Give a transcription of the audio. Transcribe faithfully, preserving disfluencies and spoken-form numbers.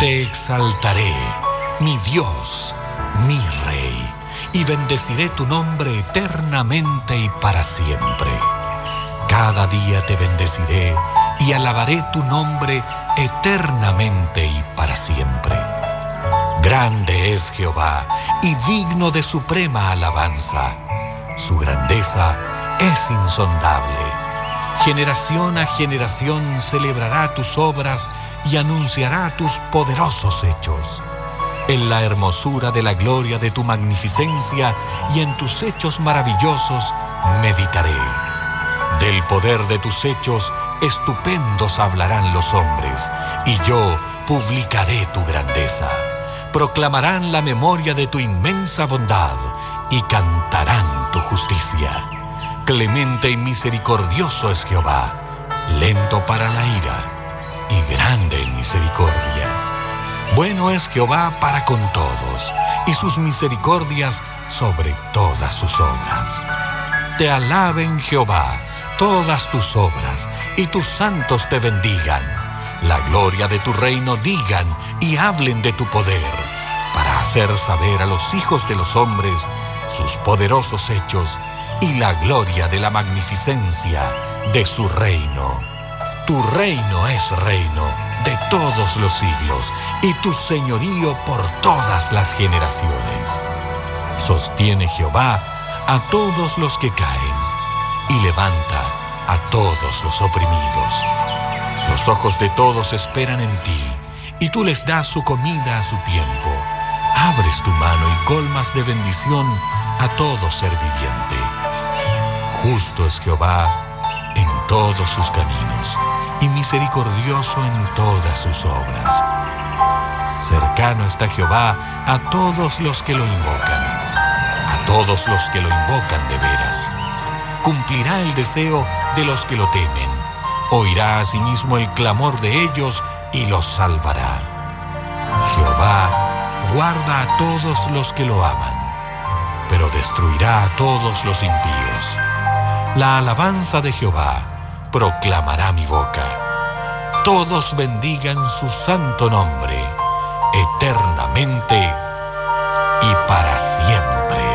Te exaltaré, mi Dios, mi Rey, y bendeciré tu nombre eternamente y para siempre. Cada día te bendeciré y alabaré tu nombre eternamente y para siempre. Grande es Jehová y digno de suprema alabanza. Su grandeza es insondable. Generación a generación celebrará tus obras y anunciará tus poderosos hechos. En la hermosura de la gloria de tu magnificencia y en tus hechos maravillosos meditaré. Del poder de tus hechos estupendos hablarán los hombres, y yo publicaré tu grandeza. Proclamarán la memoria de tu inmensa bondad y cantarán tu justicia. Clemente y misericordioso es Jehová, lento para la ira y grande en misericordia. Bueno es Jehová para con todos, y sus misericordias sobre todas sus obras. Te alaben, Jehová, todas tus obras, y tus santos te bendigan. La gloria de tu reino digan y hablen de tu poder, para hacer saber a los hijos de los hombres sus poderosos hechos y la gloria de la magnificencia de su reino. Tu reino es reino de todos los siglos, y tu señorío por todas las generaciones. Sostiene Jehová a todos los que caen, y levanta a todos los oprimidos. Los ojos de todos esperan en ti, y tú les das su comida a su tiempo. Abres tu mano y colmas de bendición a todo ser viviente. Justo es Jehová en todos sus caminos, y misericordioso en todas sus obras. Cercano está Jehová a todos los que lo invocan, a todos los que lo invocan de veras. Cumplirá el deseo de los que lo temen, oirá asimismo el clamor de ellos y los salvará. Jehová guarda a todos los que lo aman, pero destruirá a todos los impíos. La alabanza de Jehová proclamará mi boca. Todos bendigan su santo nombre, eternamente y para siempre.